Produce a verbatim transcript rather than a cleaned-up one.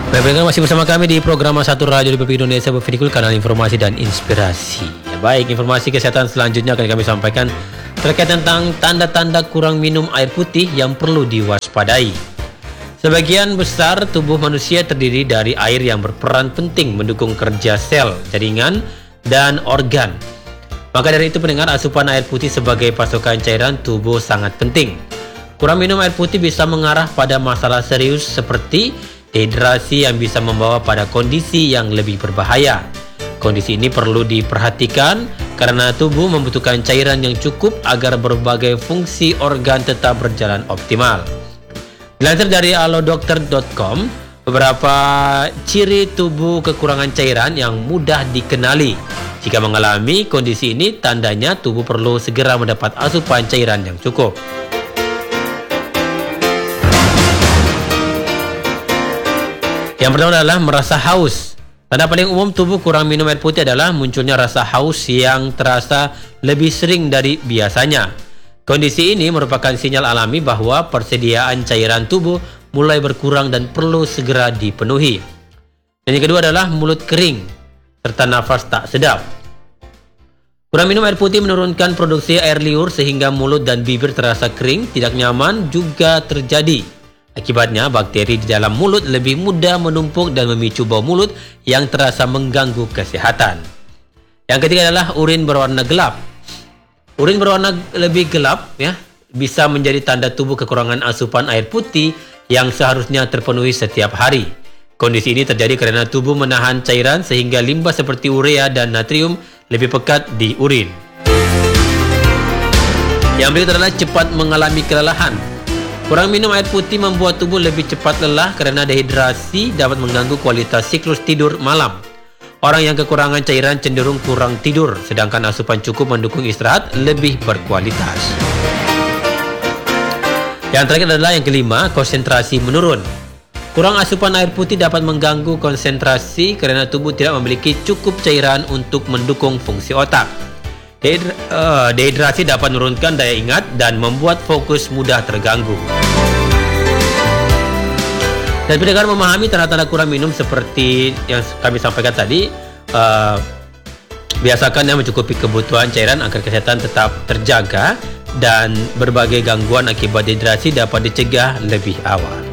Baik, pendengar masih bersama kami di program Satu Radio Republik Indonesia Berfikul, kanal informasi dan inspirasi. Ya, baik, informasi kesehatan selanjutnya akan kami sampaikan terkait tentang tanda-tanda kurang minum air putih yang perlu diwaspadai. Sebagian besar tubuh manusia terdiri dari air yang berperan penting mendukung kerja sel, jaringan, dan organ. Maka dari itu pendengar, asupan air putih sebagai pasokan cairan tubuh sangat penting. Kurang minum air putih bisa mengarah pada masalah serius seperti dehidrasi yang bisa membawa pada kondisi yang lebih berbahaya. Kondisi ini perlu diperhatikan karena tubuh membutuhkan cairan yang cukup agar berbagai fungsi organ tetap berjalan optimal. Dilansir dari alodokter dot com, beberapa ciri tubuh kekurangan cairan yang mudah dikenali. Jika mengalami kondisi ini, tandanya tubuh perlu segera mendapat asupan cairan yang cukup. Yang pertama adalah merasa haus. Tanda paling umum tubuh kurang minum air putih adalah munculnya rasa haus yang terasa lebih sering dari biasanya. Kondisi ini merupakan sinyal alami bahwa persediaan cairan tubuh mulai berkurang dan perlu segera dipenuhi. Dan yang kedua adalah mulut kering serta nafas tak sedap. Kurang minum air putih menurunkan produksi air liur sehingga mulut dan bibir terasa kering, tidak nyaman juga terjadi. Akibatnya, bakteri di dalam mulut lebih mudah menumpuk dan memicu bau mulut yang terasa mengganggu kesehatan. Yang ketiga adalah urin berwarna gelap. Urin berwarna lebih gelap ya, bisa menjadi tanda tubuh kekurangan asupan air putih yang seharusnya terpenuhi setiap hari. Kondisi ini terjadi karena tubuh menahan cairan sehingga limbah seperti urea dan natrium lebih pekat di urin. Yang berikut adalah cepat mengalami kelelahan. Kurang minum air putih membuat tubuh lebih cepat lelah karena dehidrasi dapat mengganggu kualitas siklus tidur malam. Orang yang kekurangan cairan cenderung kurang tidur, sedangkan asupan cukup mendukung istirahat lebih berkualitas. Yang terakhir adalah yang kelima, konsentrasi menurun. Kurang asupan air putih dapat mengganggu konsentrasi karena tubuh tidak memiliki cukup cairan untuk mendukung fungsi otak. Dehidra uh, dehidrasi dapat menurunkan daya ingat dan membuat fokus mudah terganggu. Dan pendengar memahami tanda-tanda kurang minum seperti yang kami sampaikan tadi, uh, biasakan yang mencukupi kebutuhan cairan agar kesehatan tetap terjaga dan berbagai gangguan akibat dehidrasi dapat dicegah lebih awal.